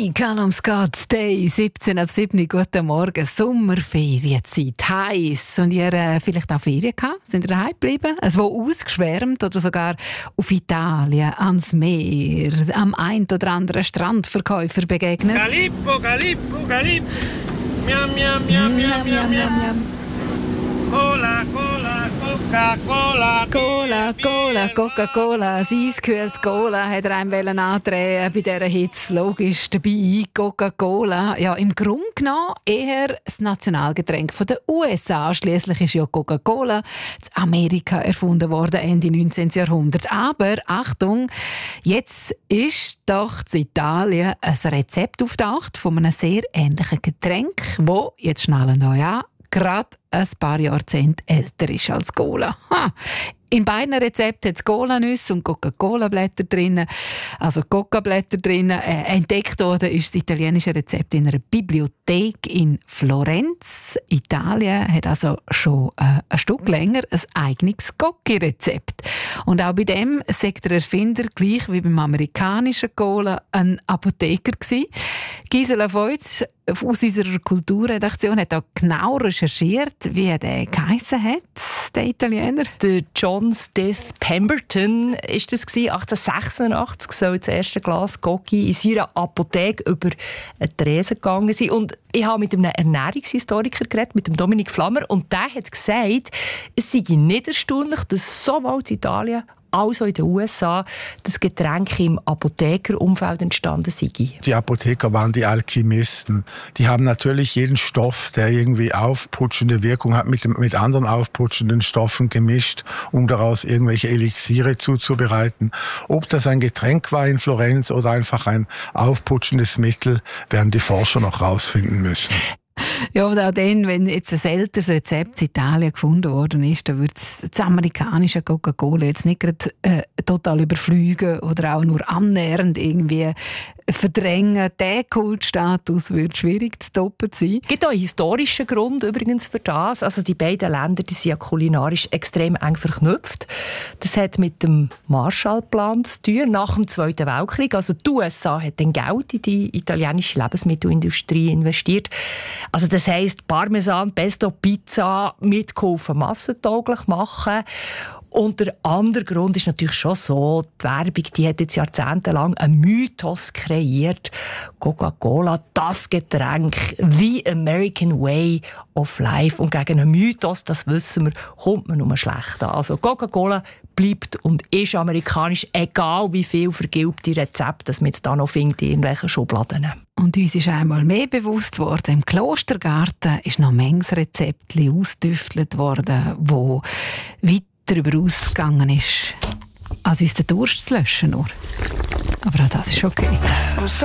Me, Callum Scott, Day, 17 ab 7, guten Morgen, Sommerferienzeit, heiß. Und ihr vielleicht auch Ferien gehabt? Sind ihr daheim geblieben? Es war ausgeschwärmt oder sogar auf Italien, ans Meer, am ein oder anderen Strandverkäufer begegnet? Calippo, Calippo, Calippo. Miam, miam, miam, miam, miam, miam. Cola, Cola, Coca-Cola. Cola, Cola, Coca-Cola, ein eiskühltes Cola hat er einem andrehen bei dieser Hitze. Logisch dabei, Coca-Cola. Ja, im Grunde genommen eher das Nationalgetränk der USA. Schliesslich ist ja Coca-Cola in Amerika erfunden worden, Ende 19. Jahrhundert. Aber, Achtung, jetzt ist doch in Italien ein Rezept auftaucht von einem sehr ähnlichen Getränk, wo, jetzt schnallen euch an, gerade ein paar Jahrzehnte älter ist als Cola. In beiden Rezepten hat es Cola-Nüsse und Coca-Cola-Blätter drin, also Coca-Blätter drin. Entdeckt worden ist das italienische Rezept in einer Bibliothek in Florenz. Italien hat also schon ein Stück länger ein eigenes Coca-Rezept. Und auch bei dem sagt der Erfinder, gleich wie beim amerikanischen Cola, ein Apotheker gewesen. Gisela Feutz aus unserer Kulturredaktion hat auch genau recherchiert, wie der geheissen hat, der Italiener. Der John Stith Pemberton ist das gewesen. 1886 soll das erste Glas Coca in seiner Apotheke über eine Tresen gegangen sein. Und ich habe mit einem Ernährungshistoriker geredet, mit dem Dominik Flammer, und der hat gesagt, es sei nicht erstaunlich, dass sowohl in Italien als auch in den USA das Getränk im Apothekerumfeld entstanden sei. Die Apotheker waren die Alchemisten. Die haben natürlich jeden Stoff, der irgendwie aufputschende Wirkung hat, mit anderen aufputschenden Stoffen gemischt, um daraus irgendwelche Elixiere zuzubereiten. Ob das ein Getränk war in Florenz oder einfach ein aufputschendes Mittel, werden die Forscher noch rausfinden müssen. Ja, und auch dann, wenn jetzt ein älteres Rezept in Italien gefunden worden ist, dann wird das amerikanische Coca-Cola jetzt nicht gerade total überfliegen oder auch nur annähernd irgendwie verdrängen. Der Kultstatus wird schwierig zu toppen sein. Es gibt auch einen historischen Grund übrigens für das. Also die beiden Länder, die sind ja kulinarisch extrem eng verknüpft. Das hat mit dem Marshallplan zu tun, nach dem Zweiten Weltkrieg. Also die USA hat dann Geld in die italienische Lebensmittelindustrie investiert. Also das heisst, Parmesan, Pesto, Pizza mitgeholfen, massentauglich machen. Und der andere Grund ist natürlich schon so, die Werbung, die hat jetzt jahrzehntelang einen Mythos kreiert. Coca-Cola, das Getränk, the American way of life. Und gegen einen Mythos, das wissen wir, kommt man nur schlecht an. Also Coca-Cola bleibt und ist amerikanisch, egal wie viel vergilbte Rezepte das mit da noch findet in irgendwelchen Schubladen. Und uns ist einmal mehr bewusst worden, im Klostergarten ist noch manches Rezept ausgetüftelt worden, wo weit darüber ausgegangen ist, als uns den Durst zu löschen. Nur. Aber auch das ist okay.